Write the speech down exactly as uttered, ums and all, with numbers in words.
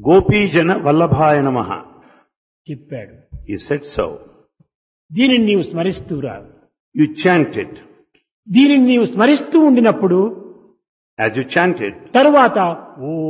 Gopijana Vallabhaya Namaha. చెప్పాడు. He said so. దీనిని నీవు స్మరిస్తూరా. You chant it. దీనిని నీవు స్మరిస్తూ ఉండినప్పుడు As you chant it, తరువాత ఓ